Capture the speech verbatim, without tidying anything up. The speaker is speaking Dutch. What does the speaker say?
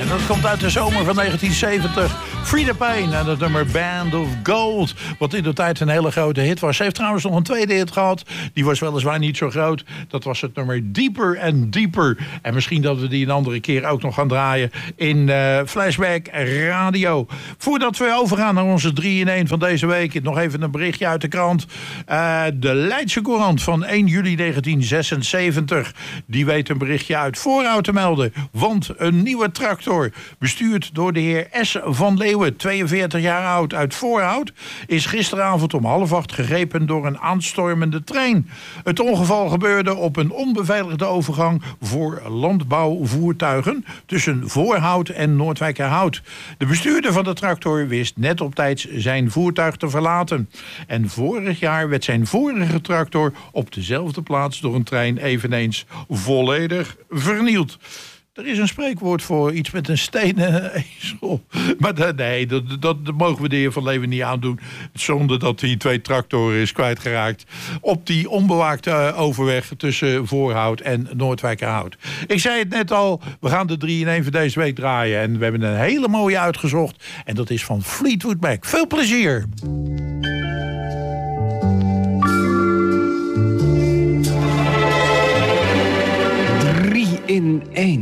Dat komt uit de zomer van negentien zeventig. Frida Payne en het nummer Band of Gold. Wat in de tijd een hele grote hit was. Ze heeft trouwens nog een tweede hit gehad. Die was weliswaar niet zo groot. Dat was het nummer Deeper and Deeper. En misschien dat we die een andere keer ook nog gaan draaien in uh, Flashback Radio. Voordat we overgaan naar onze drie in één van deze week. Nog even een berichtje uit de krant. Uh, de Leidse Courant van één juli negentien zesenzeventig. Die weet een berichtje uit Voorhout te melden. Want een nieuwe tractor, bestuurd door de heer S. van Leeuwen, tweeënveertig jaar oud, uit Voorhout, is gisteravond om half acht gegrepen door een aanstormende trein. Het ongeval gebeurde op een onbeveiligde overgang voor landbouwvoertuigen tussen Voorhout en Noordwijkerhout. De bestuurder van de tractor wist net op tijd zijn voertuig te verlaten. En vorig jaar werd zijn vorige tractor op dezelfde plaats door een trein eveneens volledig vernield. Er is een spreekwoord voor, iets met een stenen ezel. Maar dat, nee, dat, dat, dat mogen we de heer Van Leeuwen niet aandoen. Zonder dat hij twee tractoren is kwijtgeraakt op die onbewaakte overweg tussen Voorhout en Noordwijkerhout. Ik zei het net al, we gaan de drie in één van deze week draaien. En we hebben een hele mooie uitgezocht. En dat is van Fleetwood Mac. Veel plezier!